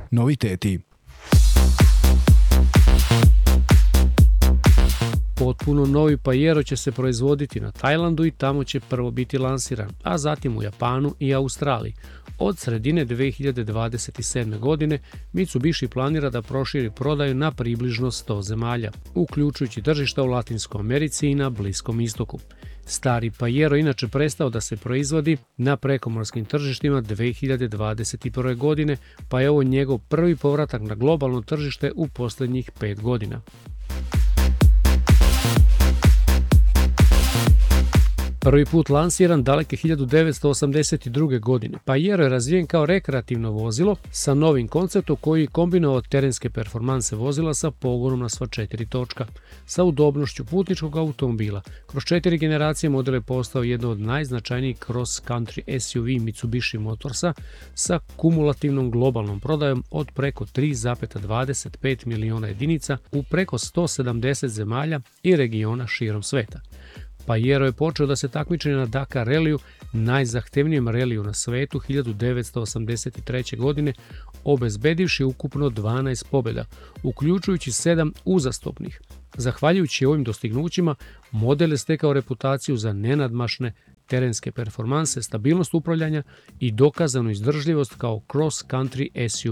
Noviteti. Potpuno novi Pajero će se proizvoditi na Tajlandu i tamo će prvo biti lansiran, a zatim u Japanu i Australiji. Od sredine 2027. godine Mitsubishi planira da proširi prodaju na približno 100 zemalja, uključujući tržišta u Latinskoj Americi i na Bliskom istoku. Stari Pajero inače prestao da se proizvodi na prekomorskim tržištima 2021. godine, pa je ovo njegov prvi povratak na globalno tržište u posljednjih 5 godina. Prvi put lansiran daleke 1982. godine, Pajero je razvijen kao rekreativno vozilo sa novim konceptom koji je kombinovao terenske performanse vozila sa pogonom na sva 4 točka, sa udobnošću putničkog automobila. Kroz 4 generacije model je postao jedno od najznačajnijih cross-country SUV Mitsubishi Motorsa sa kumulativnom globalnom prodajom od preko 3,25 miliona jedinica u preko 170 zemalja i regiona širom sveta. Pajero je počeo da se takmiči na Dakar reliju, najzahtevnijem reliju na svetu 1983. godine, obezbedivši ukupno 12 pobjeda, uključujući 7 uzastopnih. Zahvaljujući ovim dostignućima, model je stekao reputaciju za nenadmašne terenske performanse, stabilnost upravljanja i dokazanu izdržljivost kao cross-country SUV.